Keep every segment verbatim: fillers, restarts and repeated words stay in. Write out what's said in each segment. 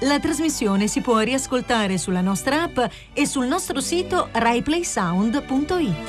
La trasmissione si può riascoltare sulla nostra app e sul nostro sito rai play sound punto it.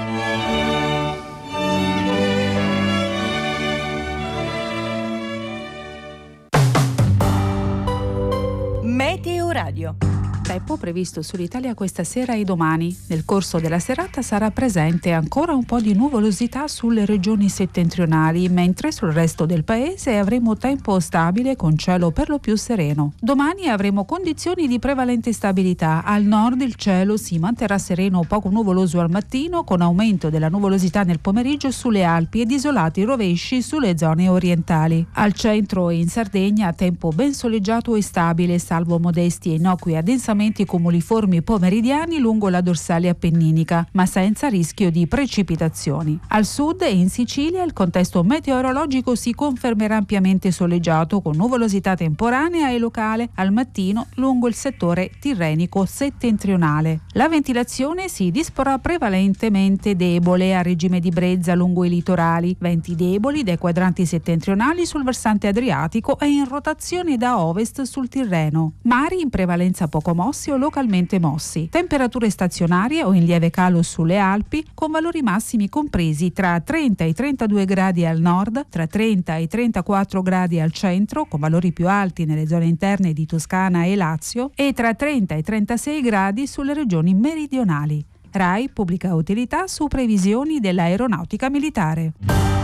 Meteo Radio. Tempo previsto sull'Italia questa sera e domani. Nel corso della serata sarà presente ancora un po' di nuvolosità sulle regioni settentrionali, mentre sul resto del paese avremo tempo stabile con cielo per lo più sereno. Domani avremo condizioni di prevalente stabilità. Al nord il cielo si manterrà sereno, poco nuvoloso al mattino, con aumento della nuvolosità nel pomeriggio sulle Alpi ed isolati rovesci sulle zone orientali. Al centro e in Sardegna tempo ben soleggiato e stabile, salvo modesti e innocui addensamenti cumuliformi pomeridiani lungo la dorsale appenninica, ma senza rischio di precipitazioni. Al sud e in Sicilia il contesto meteorologico si confermerà ampiamente soleggiato, con nuvolosità temporanea e locale al mattino lungo il settore tirrenico settentrionale. La ventilazione si disporrà prevalentemente debole a regime di brezza lungo i litorali, venti deboli dai quadranti settentrionali sul versante adriatico e in rotazione da ovest sul Tirreno. Mari in prevalenza poco mossi o localmente mossi. Temperature stazionarie o in lieve calo sulle Alpi, con valori massimi compresi tra trenta e trentadue gradi al nord, tra trenta e trentaquattro gradi al centro, con valori più alti nelle zone interne di Toscana e Lazio, e tra trenta e trentasei gradi sulle regioni meridionali. RAI pubblica utilità su previsioni dell'aeronautica militare.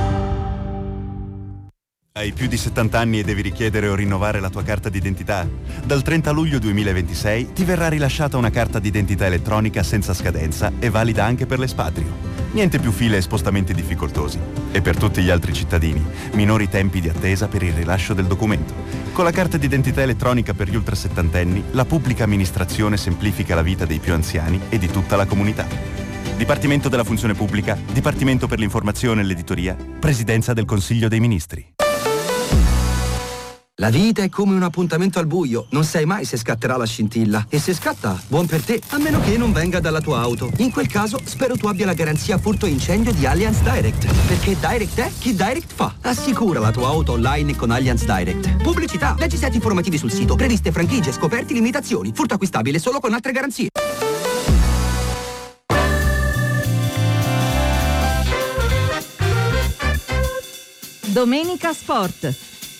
Hai più di settanta anni e devi richiedere o rinnovare la tua carta d'identità? Dal trenta luglio duemilaventisei ti verrà rilasciata una carta d'identità elettronica senza scadenza e valida anche per l'espatrio. Niente più file e spostamenti difficoltosi. E per tutti gli altri cittadini, minori tempi di attesa per il rilascio del documento. Con la carta d'identità elettronica per gli ultrasettantenni, la pubblica amministrazione semplifica la vita dei più anziani e di tutta la comunità. Dipartimento della Funzione Pubblica, Dipartimento per l'Informazione e l'Editoria, Presidenza del Consiglio dei Ministri. La vita è come un appuntamento al buio, non sai mai se scatterà la scintilla. E se scatta, buon per te, a meno che non venga dalla tua auto. In quel caso, spero tu abbia la garanzia furto incendio di Allianz Direct. Perché Direct è chi Direct fa. Assicura la tua auto online con Allianz Direct. Pubblicità, leggi i siti informativi sul sito, previste franchigie, scoperti, limitazioni. Furto acquistabile solo con altre garanzie. Domenica Sport.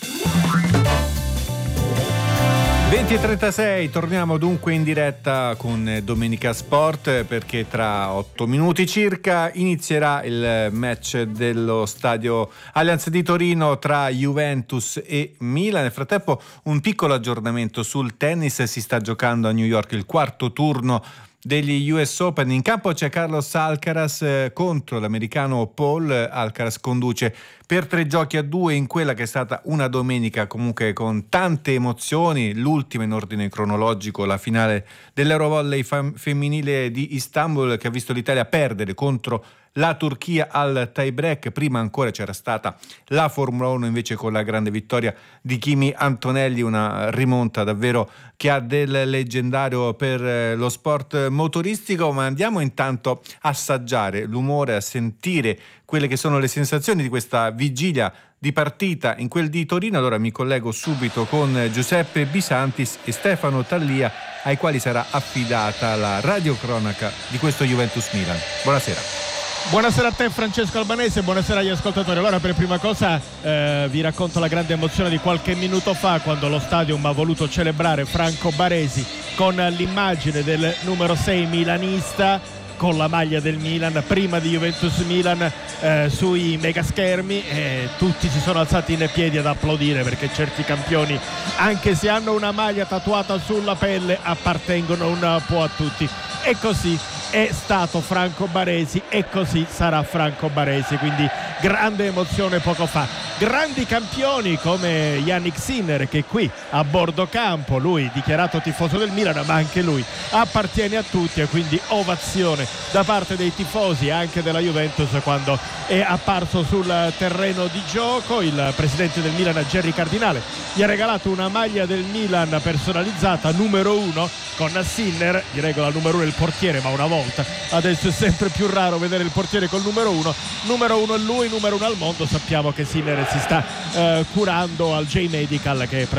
venti e trentasei, torniamo dunque in diretta con Domenica Sport, perché tra otto minuti circa inizierà il match dello stadio Allianz di Torino tra Juventus e Milan. Nel frattempo un piccolo aggiornamento sul tennis: si sta giocando a New York il quarto turno degli U S Open. In campo c'è Carlos Alcaraz eh, contro l'americano Paul. Alcaraz conduce per tre giochi a due in quella che è stata una domenica comunque con tante emozioni, l'ultima in ordine cronologico, la finale dell'Eurovolley fam- femminile di Istanbul, che ha visto l'Italia perdere contro la Turchia al tie break. Prima ancora c'era stata la Formula uno invece con la grande vittoria di Kimi Antonelli, una rimonta davvero che ha del leggendario per lo sport motoristico. Ma andiamo intanto a assaggiare l'umore, a sentire quelle che sono le sensazioni di questa vigilia di partita in quel di Torino. Allora mi collego subito con Giuseppe Bisantis e Stefano Tallia, ai quali sarà affidata la radiocronaca di questo Juventus Milan. Buonasera. Buonasera a te Francesco Albanese, buonasera agli ascoltatori. Allora, per prima cosa eh, vi racconto la grande emozione di qualche minuto fa, quando lo Stadium ha voluto celebrare Franco Baresi con l'immagine del numero sei milanista con la maglia del Milan, prima di Juventus Milan, eh, sui megaschermi, e tutti si sono alzati in piedi ad applaudire, perché certi campioni, anche se hanno una maglia tatuata sulla pelle, appartengono un po' a tutti. E così è stato Franco Baresi e così sarà Franco Baresi, quindi grande emozione poco fa. Grandi campioni come Yannick Sinner, che qui a bordo campo, lui dichiarato tifoso del Milan, ma anche lui appartiene a tutti, e quindi ovazione da parte dei tifosi e anche della Juventus quando è apparso sul terreno di gioco. Il presidente del Milan, Gerry Cardinale, gli ha regalato una maglia del Milan personalizzata numero uno con Sinner, di regola numero uno il portiere, ma una volta, adesso è sempre più raro vedere il portiere col numero uno. Numero uno è lui, numero uno al mondo. Sappiamo che Sinner si sta eh, curando al J Medical, che è